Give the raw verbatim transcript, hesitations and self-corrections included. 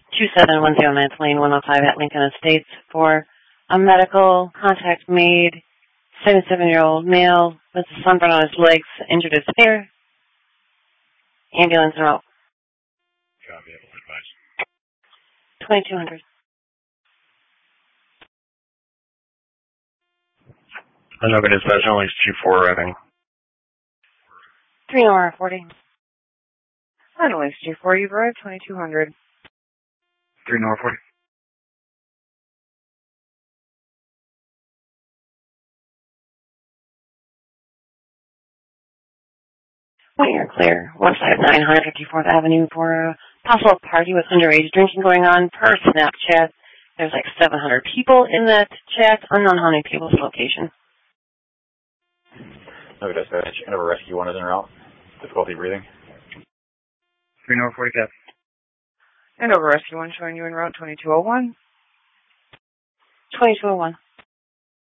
two seven one zero ninth Lane, one oh five at Lincoln Estates for a medical contact made. seventy-seven-year-old male with a sunburn on his legs, injured his hair. Ambulance en route. Copy, advice. twenty-two hundred. I know it is, but it's only two four, I think. three Nora forty. Finally, two four, you've arrived, twenty-two hundred. three Nora forty. Wait, you're clear. one five nine one fifty-fourth Avenue for a possible party with underage drinking going on per Snapchat. There's like seven hundred people in that chat. Unknown how many people's location. No, dispatch. Andover Rescue one is en route. Difficulty breathing. three Nora forty, cap. Andover Rescue one showing you en route, twenty-two oh one. twenty-two oh one.